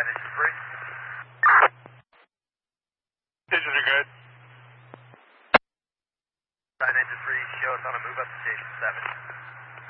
Side engine free. Engines are good. Side engine free. Show us on a move up to station 7.